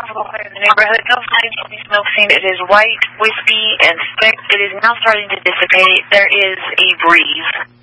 possible fire in the neighborhood. No signs of the smoke seen. It is white, wispy, and thick. It is now starting to dissipate. There is a breeze.